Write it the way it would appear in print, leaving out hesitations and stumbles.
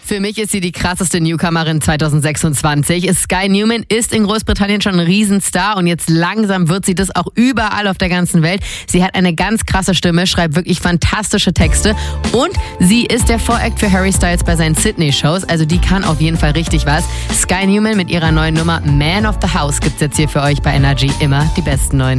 Für mich ist sie die krasseste Newcomerin 2026. Sky Newman ist in Großbritannien schon ein Riesenstar und jetzt langsam wird sie das auch überall auf der ganzen Welt. Sie hat eine ganz krasse Stimme, schreibt wirklich fantastische Texte und sie ist der Voract für Harry Styles bei seinen Sydney-Shows. Also die kann auf jeden Fall richtig was. Sky Newman mit ihrer neuen Nummer Man of the House gibt's jetzt hier für euch bei Energy. Immer die besten neuen.